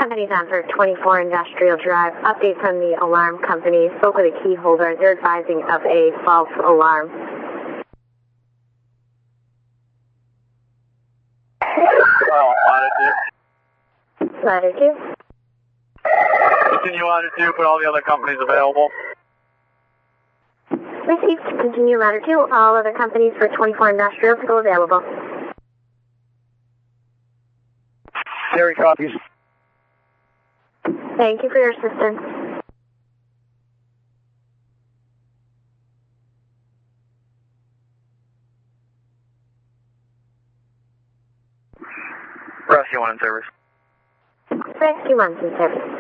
Somebody's on for 24 Industrial Drive. Update from the alarm company. Spoke with a key holder. They're advising of a false alarm. Ladder 2. Continue ladder 2, put all the other companies available. Received. Continue ladder 2. All other companies for 24 Industrial still available. Terry copies. Thank you for your assistance. Rescue 1 in service. Rescue 1's in service.